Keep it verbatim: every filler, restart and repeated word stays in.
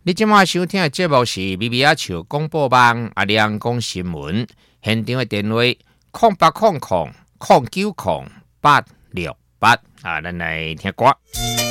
你今晚收听的节目是咪咪仔笑广播网阿亮讲新闻，现场的电话空八空空空九空八六八啊，咱来听歌。